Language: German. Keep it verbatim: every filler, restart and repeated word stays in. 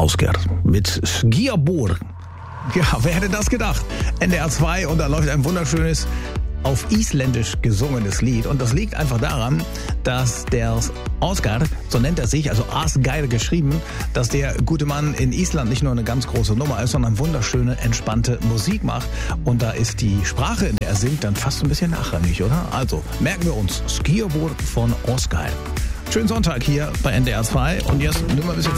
Oscar mit Skierborg. Ja, wer hätte das gedacht? N D R zwei und da läuft ein wunderschönes, auf Isländisch gesungenes Lied. Und das liegt einfach daran, dass der Oscar, so nennt er sich, also Asgeir geschrieben, dass der gute Mann in Island nicht nur eine ganz große Nummer ist, sondern wunderschöne, entspannte Musik macht. Und da ist die Sprache, in der er singt, dann fast ein bisschen nachrangig, oder? Also, merken wir uns, Skierborg von Oscar. Schönen Sonntag hier bei N D R zwei und jetzt nehmen wir ein bisschen